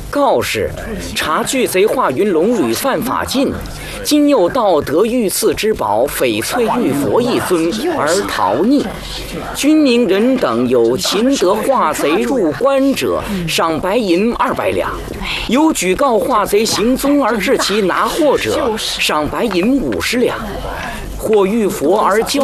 告示：查巨贼化云龙屡犯法禁，今有盗得御赐之宝翡翠玉佛一尊而逃匿。军民人等有擒得化贼入关者，赏白银200两；有举告化贼行踪而致其拿获者，赏白银50两。或遇佛而教